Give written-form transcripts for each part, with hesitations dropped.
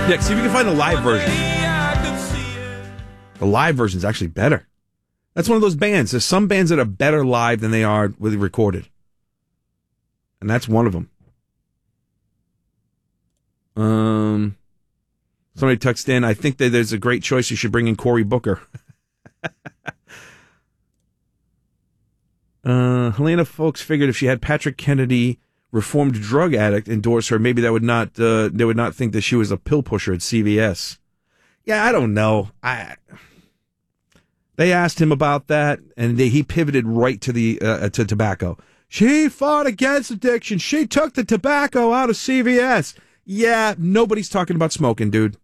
Yeah, see if you can find a live version. The live version is actually better. That's one of those bands. There's some bands that are better live than they are with recorded. And that's one of them. Somebody texted in, I think that there's a great choice. You should bring in Cory Booker. Helena folks figured if she had Patrick Kennedy, reformed drug addict, endorse her, maybe that would not they would not think that she was a pill pusher at CVS. Yeah, I don't know. They asked him about that, and he pivoted right to the to tobacco. She fought against addiction. She took the tobacco out of CVS. Yeah, nobody's talking about smoking, dude.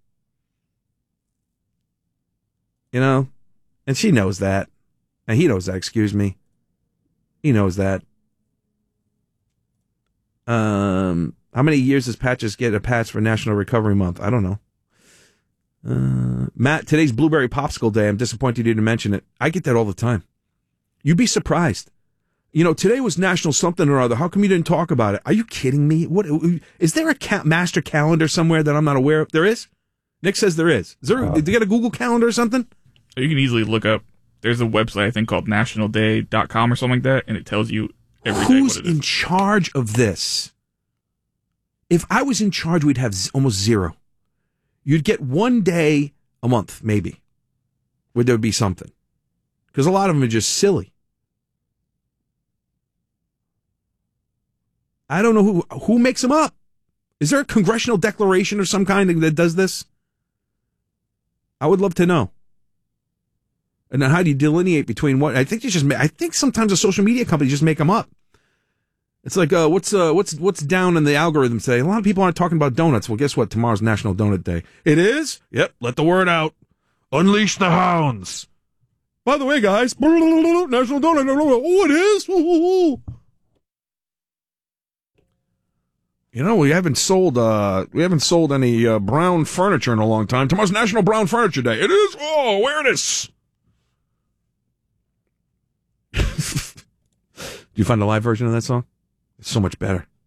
You know? And she knows that. And he knows that, excuse me. He knows that. How many years does Patches get a pass for National Recovery Month? I don't know. Matt, today's Blueberry Popsicle Day. I'm disappointed you didn't mention it. I get that all the time. You'd be surprised. You know, today was National something or other. How come you didn't talk about it? Are you kidding me? What is there a master calendar somewhere that I'm not aware of? There is? Nick says there is. Is there? Do you get a Google Calendar or something? You can easily look up. There's a website, I think, called nationalday.com or something like that, and it tells you every day what it is. Who's in charge of this? If I was in charge, we'd have almost zero. You'd get one day a month, maybe, where there would be something. Because a lot of them are just silly. I don't know who makes them up. Is there a congressional declaration or some kind that does this? I would love to know. And then how do you delineate between what? I think sometimes the social media companies just make them up. It's like what's down in the algorithm today? A lot of people aren't talking about donuts. Well, guess what? Tomorrow's National Donut Day. It is? Yep. Let the word out. Unleash the hounds. By the way, guys, National Donut Day. Oh, it is. You know, we haven't sold any brown furniture in a long time. Tomorrow's National Brown Furniture Day. It is. Oh, awareness. Do you find a live version of that song? It's so much better.